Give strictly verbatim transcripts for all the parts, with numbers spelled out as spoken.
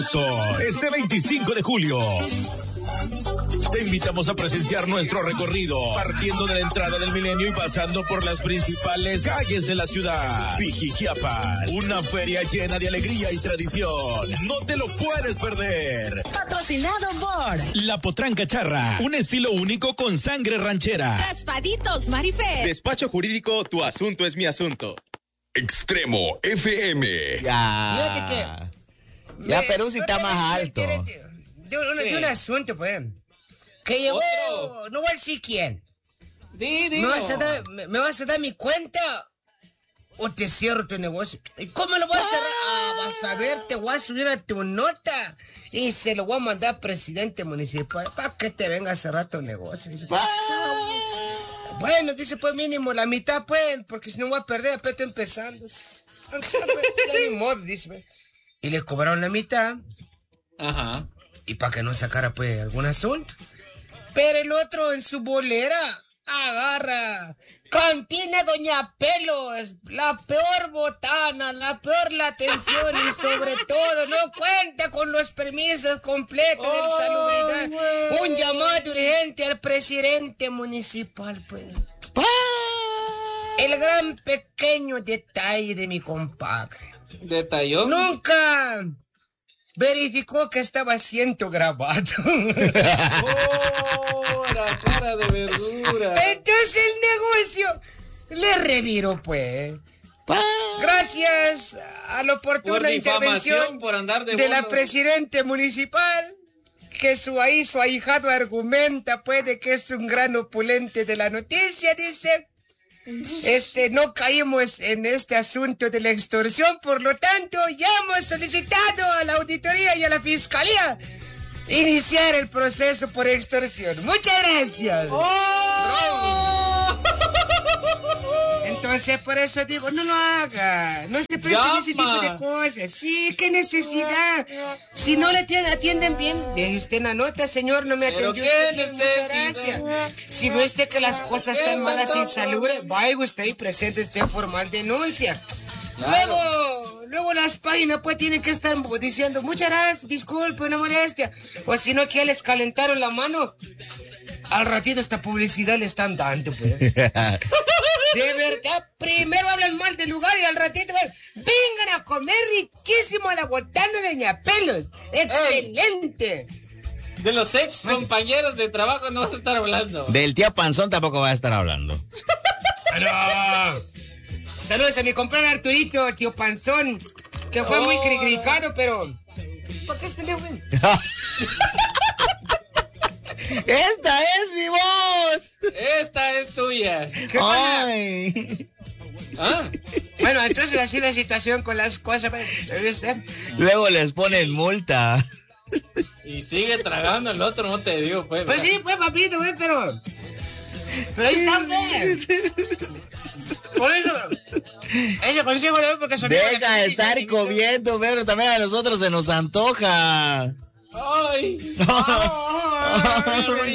Este veinticinco de julio te invitamos a presenciar nuestro recorrido, partiendo de la entrada del Milenio y pasando por las principales calles de la ciudad. Pijijiapan, una feria llena de alegría y tradición. No te lo puedes perder. Patrocinado por La Potranca Charra, un estilo único con sangre ranchera. Raspaditos Marifé. Despacho jurídico, tu asunto es mi asunto. Extremo F M. Ya. Fíjate que... Ya Perú sí está más alto. De, de, de, un, de un asunto, pues. Que llegó, ¿otro? No voy a decir quién. Sí, ¿Me vas, a dar, me, ¿Me vas a dar mi cuenta o te cierro tu negocio? ¿Y cómo lo voy a cerrar? Ah, vas a ver, te voy a subir a tu nota y se lo voy a mandar al presidente municipal para que te venga a cerrar tu negocio. Dice, pues, ah, bueno, dice, pues mínimo la mitad, pues, porque si no voy a perder, después estoy empezando. Aunque sea, pues, ya ni modo, dice, pues. Y les cobraron la mitad. Ajá. Y para que no sacara, pues, algún asunto. Pero el otro en su bolera agarra. Cantina Doña Pelos. La peor botana, la peor la atención y sobre todo no cuenta con los permisos completos oh, de salubridad. Wey. Un llamado urgente al presidente municipal, pues. ¡Pah! El gran pequeño detalle de mi compadre. ¿Detalló? Nunca verificó que estaba siendo grabado. ¡Oh, la cara de verdura! Entonces el negocio le reviró, pues. Gracias a la oportuna intervención por andar de, de la presidente municipal, que su ahí, su ahijado argumenta, pues, de que es un gran opulente de la noticia, dice... Este, no caímos en este asunto de la extorsión, por lo tanto, ya hemos solicitado a la auditoría y a la fiscalía iniciar el proceso por extorsión. Muchas gracias. ¡Oh! Entonces, por eso digo, no lo haga. No se preste ese tipo de cosas. Sí, qué necesidad. Si no le atienden, atienden bien, deje usted una nota, señor, no me atendió usted bien. Muchas gracias. Si ve usted que las cosas están malas, insalubres, vaya usted y presente este formal denuncia. Claro. Luego, luego las páginas pues tienen que estar diciendo, muchas gracias, disculpe, una molestia. O si no, que ya les calentaron la mano. Al ratito esta publicidad le están dando, pues. De verdad, primero hablan mal del lugar y al ratito vengan a comer riquísimo a la botana de Doña Pelos. ¡Excelente! Ey, de los ex compañeros de trabajo no vas a estar hablando. Del tío Panzón tampoco va a estar hablando. ¡No! Saludos a mi compadre Arturito, el tío Panzón, que fue oh. muy criticado, pero... ¿Por qué es pendejo? ¡Esta es mi voz! ¡Esta es tuya! ¡Ay! ¿Ah? Bueno, entonces así la situación con las cosas, ¿viste? Luego les ponen multa. Y sigue tragando el otro, no te digo, pues. Pues sí, pues, papito, güey, pero... Pero ahí están, pues. Por eso... Ese consejo le doy porque son... Deja de estar comiendo, pero también a nosotros se nos antoja. ¡Ay! ¡Ay!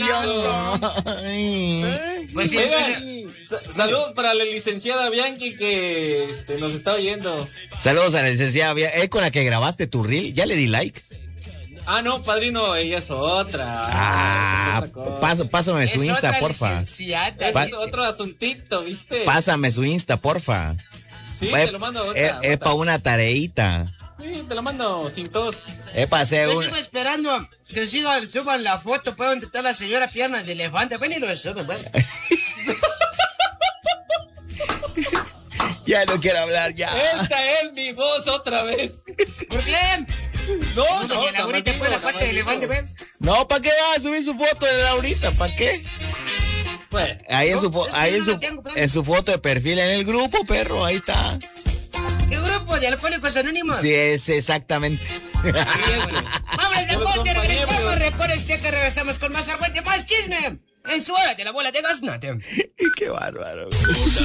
Ay. Pues sí, entonces... Saludos para la licenciada Bianchi que este, nos está oyendo. Saludos a la licenciada Bianchi. ¿Es con la que grabaste tu reel? Ya le di like. Ah, no, padrino, ella es otra. Ah, es otra paso, pásame su es Insta, otra porfa. Es Pas otro asuntito, ¿viste? Pásame su Insta, porfa. Sí, es, te lo mando otra. Es, otra. es para una tareita. Sí, te lo mando sin tos. Es para hacer Yo un... sigo esperando que sigan, suban la foto, pues, donde está la señora piernas de elefante. Ven y lo suben, bueno. Ya no quiero hablar, ya. Esta es mi voz otra vez. ¿Por qué? No, no, no. Laurita fue la parte de elefante, ven. No, ¿para qué vas a subir su foto de Laurita? ¿Para qué? Pues, ahí en no, su, fo es que ahí yo en, no su, tengo, en su foto de perfil en el grupo, perro, ahí está. ¿Qué grupo? ¿De Alcohólicos Anónimos? Sí, es exactamente. Vámonos de corte, regresamos. Recuerda usted que regresamos con más argüente, más chisme. En su hora de la bola de gaznate. Qué bárbaro.